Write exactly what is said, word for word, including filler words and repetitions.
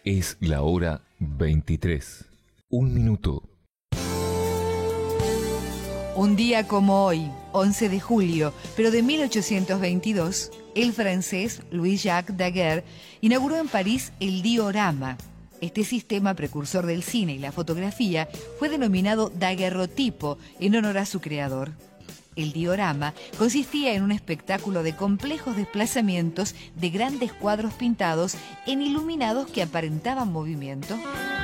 Es la hora veintitrés. Un minuto. Un día como hoy, once de julio, pero de mil ochocientos veintidós, el francés Louis-Jacques Daguerre inauguró en París el diorama. Este sistema precursor del cine y la fotografía fue denominado daguerrotipo en honor a su creador. El diorama consistía en un espectáculo de complejos desplazamientos de grandes cuadros pintados en iluminados que aparentaban movimiento.